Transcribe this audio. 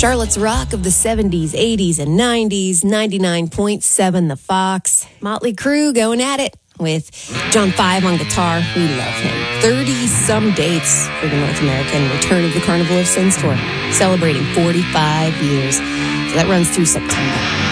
Charlotte's rock of the 70s, 80s, and 90s, 99.7 The Fox. Motley Crue going at it with John 5 on guitar. We love him. 30-some dates for the North American Return of the Carnival of Sins tour, celebrating 45 years. So that runs through September.